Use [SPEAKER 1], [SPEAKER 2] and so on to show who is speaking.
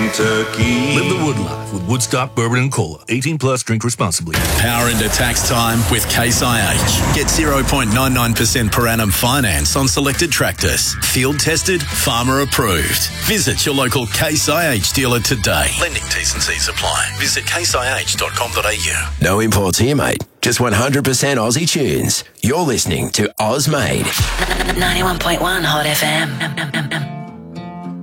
[SPEAKER 1] Kentucky.
[SPEAKER 2] Live the Wood life with Woodstock Bourbon and Cola. 18 plus, drink responsibly.
[SPEAKER 3] Power into tax time with Case IH. Get 0.99% per annum finance on selected tractors. Field tested, farmer approved. Visit your local Case IH dealer today. Lending T's and C's apply. Visit caseih.com.au.
[SPEAKER 4] No imports here, mate. Just 100% Aussie tunes. You're listening to Oz Made.
[SPEAKER 5] 91.1 Hot FM.